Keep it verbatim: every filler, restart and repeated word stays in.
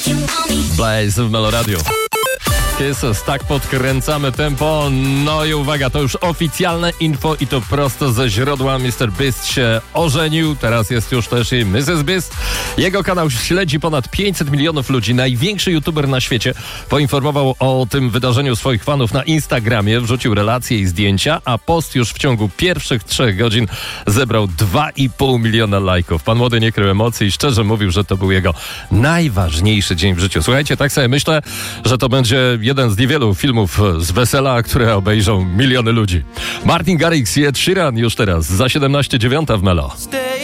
Blaze w Meloradio. Kisses, tak podkręcamy tempo. No i uwaga, to już oficjalne info i to prosto ze źródła. mister Beast się ożenił, teraz jest już też i missus Beast. Jego kanał śledzi ponad pięćset milionów ludzi. Największy youtuber na świecie poinformował o tym wydarzeniu swoich fanów na Instagramie, wrzucił relacje i zdjęcia, a post już w ciągu pierwszych trzech godzin zebrał dwa i pół miliona lajków. Pan młody nie krył emocji i szczerze mówił, że to był jego najważniejszy dzień w życiu. Słuchajcie, tak sobie myślę, że to będzie jeden z niewielu filmów z wesela, które obejrzą miliony ludzi. Martin Garrix i Ed Sheeran już teraz za siedemnaście dziewiąta w Melo.